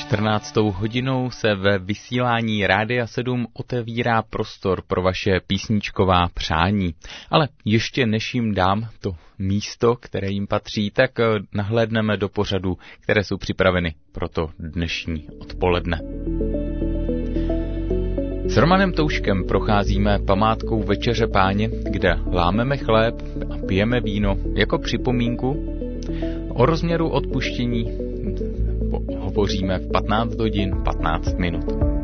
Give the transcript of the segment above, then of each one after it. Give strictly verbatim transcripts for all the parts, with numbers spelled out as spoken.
čtrnáctou hodinou se ve vysílání Rádia sedm otevírá prostor pro vaše písničková přání. Ale ještě než jim dám to místo, které jim patří, tak nahlédneme do pořadu, které jsou připraveny pro to dnešní odpoledne. S Romanem Touškem procházíme památkou Večeře Páně, kde lámeme chléb a pijeme víno jako připomínku. O rozměru odpuštění hovoříme v patnáct hodin patnáct minut.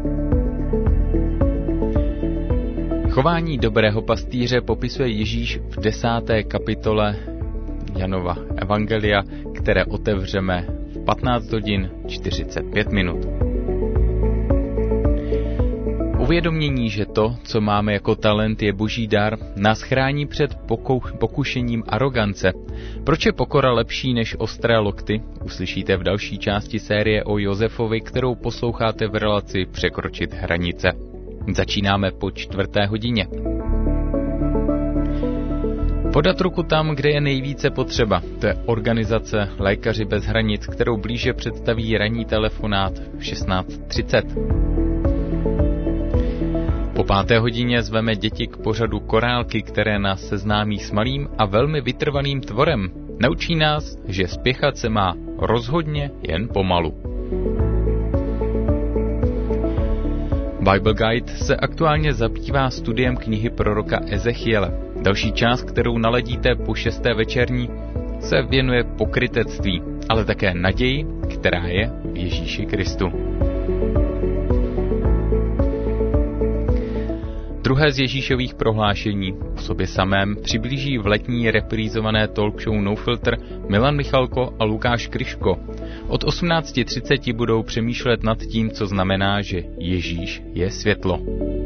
Chování dobrého pastýře popisuje Ježíš v desáté kapitole Janova Evangelia, které otevřeme v patnáct hodin čtyřicet pět minut. Uvědomění, že to, co máme jako talent, je boží dar, nás chrání před pokou- pokušením arogance. Proč je pokora lepší než ostré lokty? Uslyšíte v další části série o Josefovi, kterou posloucháte v relaci Překročit hranice. Začínáme po čtvrté hodině. Podat ruku tam, kde je nejvíce potřeba. To je organizace Lékaři bez hranic, kterou blíže představí ranní telefonát v šestnáct třicet. Po páté hodině zveme děti k pořadu Korálky, které nás seznámí s malým a velmi vytrvalým tvorem. Naučí nás, že spěchat se má rozhodně jen pomalu. Bible Guide se aktuálně zabývá studiem knihy proroka Ezechiele. Další část, kterou naladíte po šesté večerní, se věnuje pokrytectví, ale také naději, která je v Ježíši Kristu. Druhé z Ježíšových prohlášení o sobě samém přiblíží v letní reprízované talk show No Filter Milan Michalko a Lukáš Kryško. Od osmnáct třicet budou přemýšlet nad tím, co znamená, že Ježíš je světlo.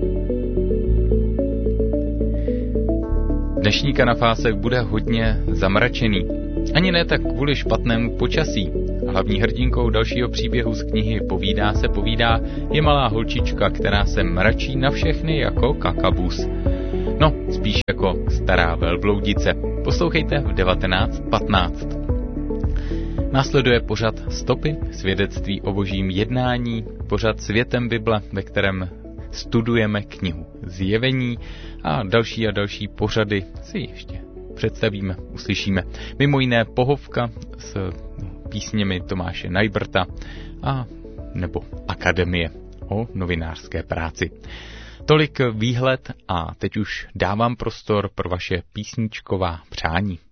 Dnešní kanafásek bude hodně zamračený. Ani ne tak kvůli špatnému počasí. Hlavní hrdinkou dalšího příběhu z knihy Povídá se povídá je malá holčička, která se mračí na všechny jako kakabus. No, spíš jako stará velbloudice. Poslouchejte v devatenáct patnáct. Následuje pořad Stopy, svědectví o božím jednání, pořad Světem Bible, ve kterém studujeme knihu Zjevení a další a další pořady si ještě představíme, uslyšíme. Mimo jiné pohovka s písněmi Tomáše Najbrta a nebo Akademie o novinářské práci. Tolik výhled a teď už dávám prostor pro vaše písničková přání.